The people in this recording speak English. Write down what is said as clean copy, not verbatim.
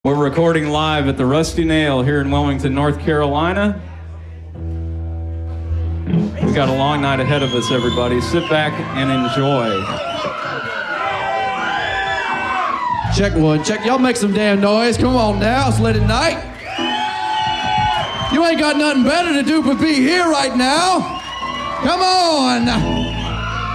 We're recording live at the Rusty Nail here in Wilmington, North Carolina. We got a long night ahead of us, everybody. Sit back and enjoy. Check one, check. Y'all make some damn noise. Come on now, it's late at night. You ain't got nothing better to do but be here right now. Come on.